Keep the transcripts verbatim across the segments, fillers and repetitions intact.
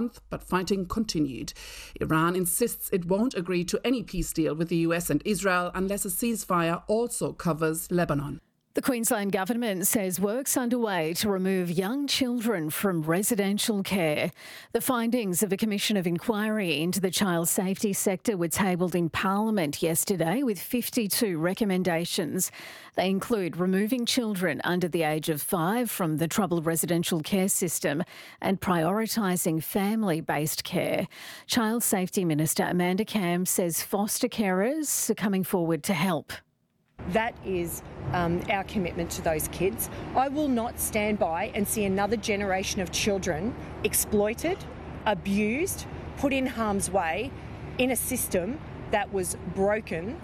month, but fighting continued. Iran insists it won't agree to any peace deal with the U S and Israel unless a ceasefire also covers Lebanon. The Queensland Government says work's underway to remove young children from residential care. The findings of a commission of inquiry into the child safety sector were tabled in Parliament yesterday with fifty-two recommendations. They include removing children under the age of five from the troubled residential care system and prioritising family-based care. Child Safety Minister Amanda Camm says foster carers are coming forward to help. That is um, our commitment to those kids. I will not stand by and see another generation of children exploited, abused, put in harm's way in a system that was broken.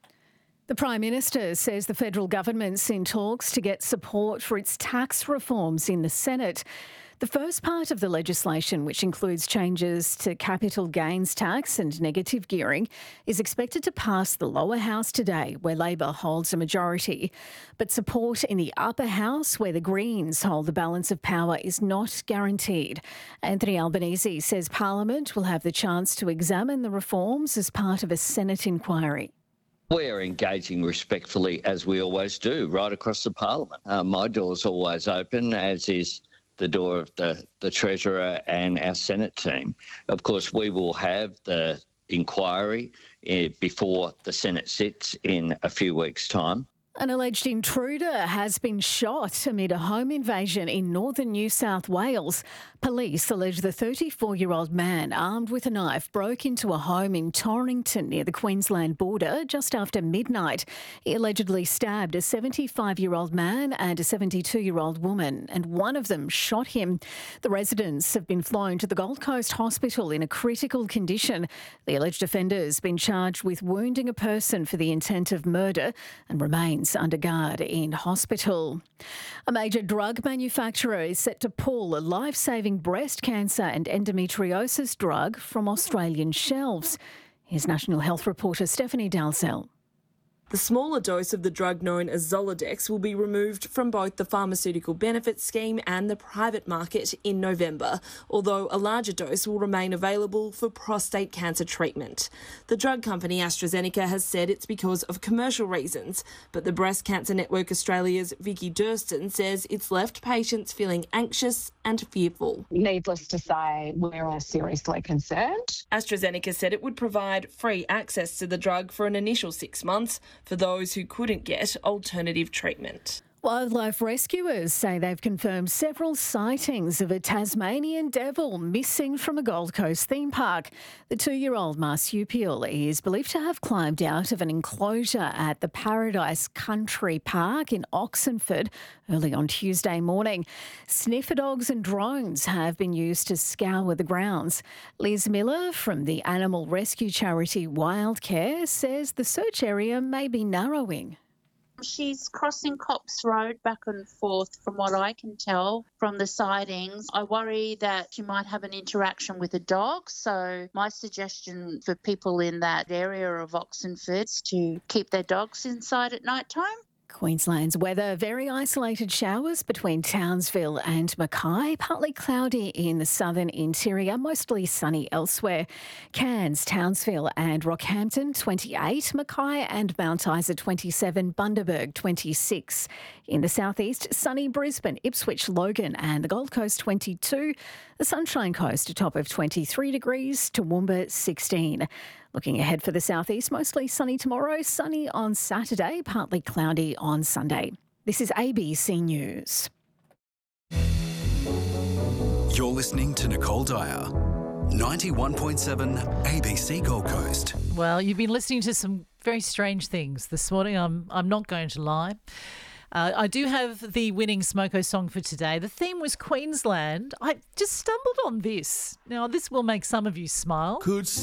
The Prime Minister says the federal government's in talks to get support for its tax reforms in the Senate. The first part of the legislation, which includes changes to capital gains tax and negative gearing, is expected to pass the lower house today, where Labor holds a majority. But support in the upper house, where the Greens hold the balance of power, is not guaranteed. Anthony Albanese says Parliament will have the chance to examine the reforms as part of a Senate inquiry. We're engaging respectfully, as we always do, right across the Parliament. Uh, my door's always open, as is the door of the, the Treasurer and our Senate team. Of course, we will have the inquiry uh, before the Senate sits in a few weeks' time. An alleged intruder has been shot amid a home invasion in northern New South Wales. Police allege the thirty-four-year-old man armed with a knife broke into a home in Torrington near the Queensland border just after midnight. He allegedly stabbed a seventy-five-year-old man and a seventy-two-year-old woman, and one of them shot him. The residents have been flown to the Gold Coast Hospital in a critical condition. The alleged offender has been charged with wounding a person for the intent of murder and remains under guard in hospital. A major drug manufacturer is set to pull a life-saving breast cancer and endometriosis drug from Australian shelves. Here's National Health reporter Stephanie Dalzell. The smaller dose of the drug known as Zoladex will be removed from both the pharmaceutical benefits scheme and the private market in November, although a larger dose will remain available for prostate cancer treatment. The drug company AstraZeneca has said it's because of commercial reasons, but the Breast Cancer Network Australia's Vicky Durston says it's left patients feeling anxious and fearful. Needless to say, we're seriously concerned. AstraZeneca said it would provide free access to the drug for an initial six months for those who couldn't get alternative treatment. Wildlife rescuers say they've confirmed several sightings of a Tasmanian devil missing from a Gold Coast theme park. The two-year-old marsupial is believed to have climbed out of an enclosure at the Paradise Country Park in Oxenford early on Tuesday morning. Sniffer dogs and drones have been used to scour the grounds. Liz Miller from the animal rescue charity Wildcare says the search area may be narrowing. She's crossing Cops Road back and forth from what I can tell from the sightings. I worry that she might have an interaction with a dog, so my suggestion for people in that area of Oxenford is to keep their dogs inside at night time. Queensland's weather, very isolated showers between Townsville and Mackay, partly cloudy in the southern interior, mostly sunny elsewhere. Cairns, Townsville and Rockhampton twenty-eight, Mackay and Mount Isa twenty-seven, Bundaberg twenty-six. In the southeast, sunny Brisbane, Ipswich, Logan and the Gold Coast twenty-two. The Sunshine Coast a top of twenty-three degrees, Toowoomba sixteen. Looking ahead for the southeast, mostly sunny tomorrow, sunny on Saturday, partly cloudy on Sunday. This is A B C News. You're listening to Nicole Dyer, ninety-one point seven A B C Gold Coast. Well, you've been listening to some very strange things this morning. I'm I'm not going to lie. Uh, I do have the winning Smoko song for today. The theme was Queensland. I just stumbled on this. Now, this will make some of you smile. Could